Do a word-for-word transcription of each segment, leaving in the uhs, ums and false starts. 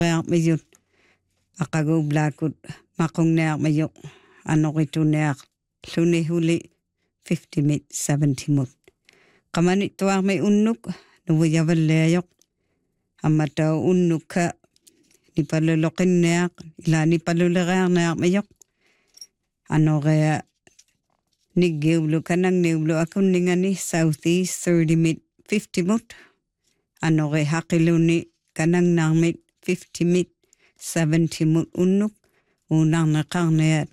Neak mayut akago blakut makong neak mayok ano kito neak luni huli fifty mit seventy mut. Kamanit tuwag may unuk nuwayabal leyok amata unuk ka ni palulokin neak ila ni palulakang neak mayok ano kaya nigewlo kanang newlo akun ningani southeast thirty mit fifty mut ano kay hakiluni kanang nangmit fifty mit seventy mut unuk unang nakang neat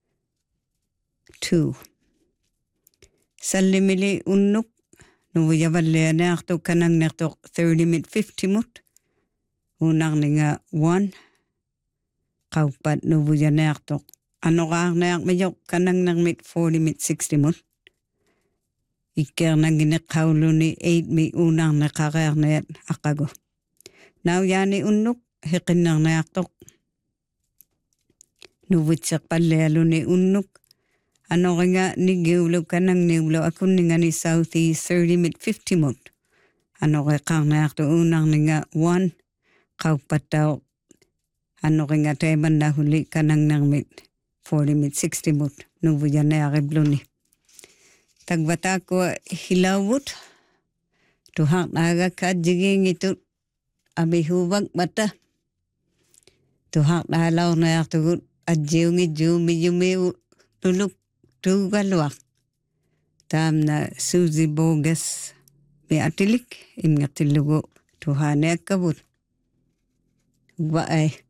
two. Salimili unuk nuwayabal leya neak to kanang neak to thirty mit fifty mut unang ninga one kaupat nuwaya neak to ano kang neak mayok kanang nangmit forty mit sixty mut iker nang ginakaulo ni eight mi unang nakakar neat akago. Now yani unuk hikin nang neak to nuwitsak palelo ni unuk ano nga ni giwlo kanang niwlo akun nga ni southeast thirty mit fifty mut ano kay kang neak to unang nga one kaupat daw ano nga teban na huli kanang nang mit forty mit sixty mut nuwaya neak ibluni. Tagbata ko hilawut tuhak naga kajiging itu abihubag mata tuhak nalaw na yaktugut adjiyungi jumi jumi tuluk tugalwak tam na Suzy Bogas may atilik im nga tilugo tuhane kabut ba ay